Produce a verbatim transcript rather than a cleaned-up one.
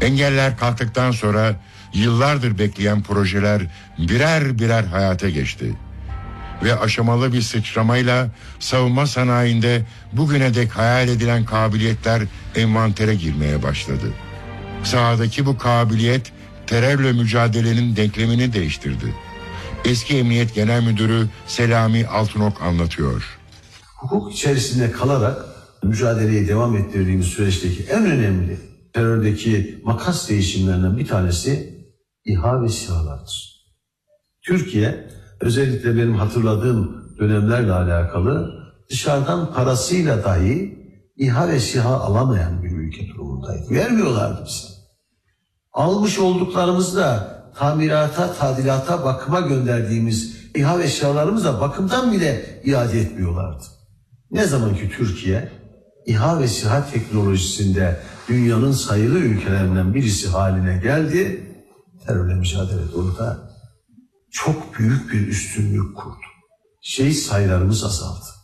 Engeller kalktıktan sonra yıllardır bekleyen projeler birer birer hayata geçti. Ve aşamalı bir sıçramayla savunma sanayinde bugüne dek hayal edilen kabiliyetler envantere girmeye başladı. Sahadaki bu kabiliyet terörle mücadelenin denklemini değiştirdi. Eski Emniyet Genel Müdürü Selami Altınok anlatıyor. Hukuk içerisinde kalarak mücadeleyi devam ettirdiğimiz süreçteki en önemli terördeki makas değişimlerinden bir tanesi İHA ve SİHA'lardır. Türkiye özellikle benim hatırladığım dönemlerle alakalı dışarıdan parasıyla dahi İHA ve SİHA alamayan bir ülke durumundaydı. Vermiyorlardı bize. Almış olduklarımızda tamirata, tadilata, bakıma gönderdiğimiz İHA ve SİHA'larımız da bakımdan bile iade etmiyorlardı. Ne zaman ki Türkiye İHA ve SİHA teknolojisinde dünyanın sayılı ülkelerinden birisi haline geldi, terörle mücadelede orada çok büyük bir üstünlük kurdu. Şehit sayılarımız azaldı.